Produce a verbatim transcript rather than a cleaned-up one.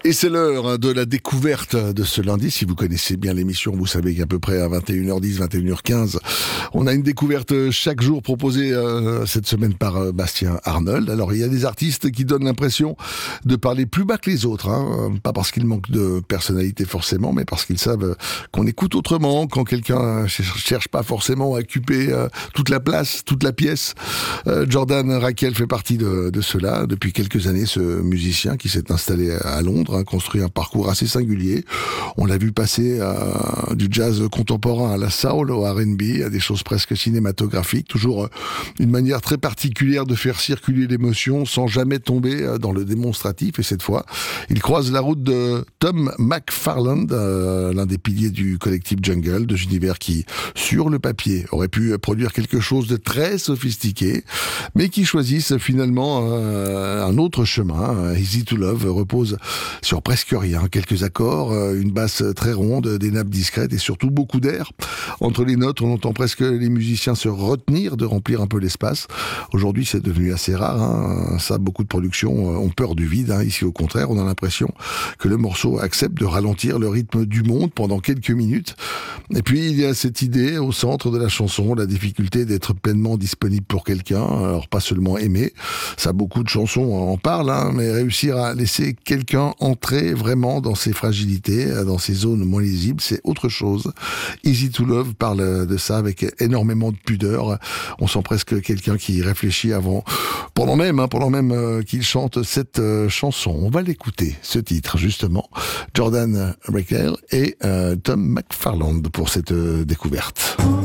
Et c'est l'heure de la découverte de ce lundi. Si vous connaissez bien l'émission, vous savez qu'à peu près à vingt et une heures dix, vingt et une heures quinze, on a une découverte chaque jour proposée euh, cette semaine par euh, Bastien Arnold. Alors, il y a des artistes qui donnent l'impression de parler plus bas que les autres, hein. Pas parce qu'ils manquent de personnalité forcément, mais parce qu'ils savent qu'on écoute autrement, quand quelqu'un cherche pas forcément à occuper euh, toute la place, toute la pièce. Euh, Jordan Rakell fait partie de, de cela. Depuis quelques années, ce musicien qui s'est installé à Londres, hein, construit un parcours assez singulier. On l'a vu passer à du jazz contemporain à la soul, au R and B, à des choses presque cinématographiques. Toujours une manière très particulière de faire circuler l'émotion sans jamais tomber dans le démonstratif. Et cette fois, il croise la route de Tom McFarland, euh, l'un des piliers du collectif Jungle, de univers qui, sur le papier, aurait pu produire quelque chose de très sophistiqué, mais qui choisissent finalement euh, un autre chemin. Easy to Love repose sur presque rien, quelques accords, une basse très ronde, des nappes discrètes et surtout beaucoup d'air. Entre les notes, on entend presque les musiciens se retenir de remplir un peu l'espace. Aujourd'hui, c'est devenu assez rare, hein. Ça, beaucoup de productions ont peur du vide, hein. Ici, au contraire, on a l'impression que le morceau accepte de ralentir le rythme du monde pendant quelques minutes. Et puis, il y a cette idée au centre de la chanson, la difficulté d'être pleinement disponible pour quelqu'un. Alors, pas seulement aimer, ça, beaucoup de chansons en parlent, hein, mais réussir à laisser quelqu'un entrer vraiment dans ses fragilités, dans ses zones moins lisibles, c'est autre chose. Easy to Love parle de ça avec énormément de pudeur. On sent presque quelqu'un qui réfléchit avant, pendant même, hein, pendant même euh, qu'il chante cette euh, chanson. On va l'écouter, ce titre, justement. Jordan Rakell et euh, Tom McFarland pour cette euh, découverte.